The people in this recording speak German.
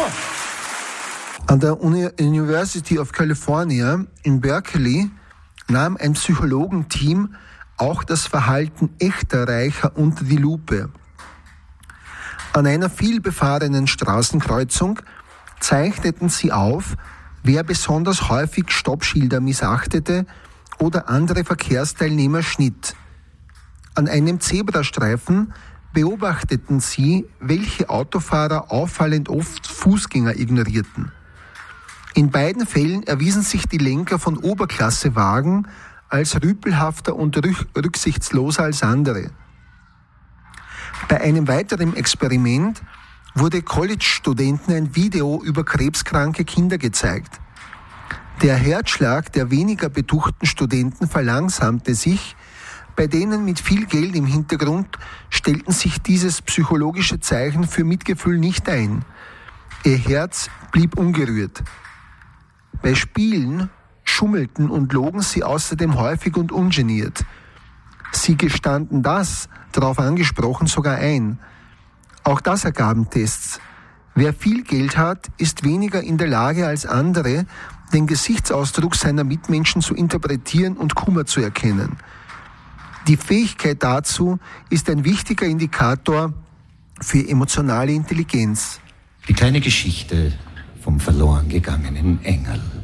An der University of California in Berkeley nahm ein Psychologenteam auch das Verhalten echter Reicher unter die Lupe. An einer vielbefahrenen Straßenkreuzung zeichneten sie auf, wer besonders häufig Stoppschilder missachtete oder andere Verkehrsteilnehmer schnitt. An einem Zebrastreifen beobachteten sie, welche Autofahrer auffallend oft Fußgänger ignorierten. In beiden Fällen erwiesen sich die Lenker von Oberklassewagen als rüpelhafter und rücksichtsloser als andere. Bei einem weiteren Experiment wurde College-Studenten ein Video über krebskranke Kinder gezeigt. Der Herzschlag der weniger betuchten Studenten verlangsamte sich, bei denen mit viel Geld im Hintergrund stellten sich dieses psychologische Zeichen für Mitgefühl nicht ein. Ihr Herz blieb ungerührt. Bei Spielen schummelten und logen sie außerdem häufig und ungeniert. Sie gestanden das, darauf angesprochen, sogar ein. Auch das ergaben Tests. Wer viel Geld hat, ist weniger in der Lage als andere, den Gesichtsausdruck seiner Mitmenschen zu interpretieren und Kummer zu erkennen. Die Fähigkeit dazu ist ein wichtiger Indikator für emotionale Intelligenz. Die kleine Geschichte vom verloren gegangenen Engel.